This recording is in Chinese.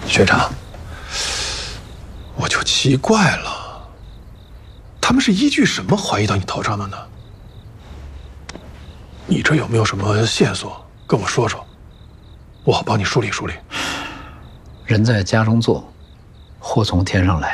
学长，我就奇怪了，他们是依据什么怀疑到你头上的呢？你这有没有什么线索跟我说说，我好帮你梳理梳理。 人在家中坐，祸从天上来。